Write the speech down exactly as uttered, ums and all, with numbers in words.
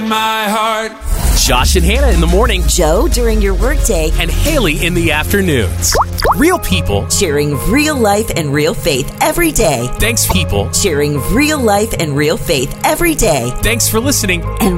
in my heart. Josh and Hannah in the morning, Joe during your workday, and Haley in the afternoons. Real people, sharing real life and real faith every day. Thanks people, Sharing real life and real faith every day. Thanks for listening. And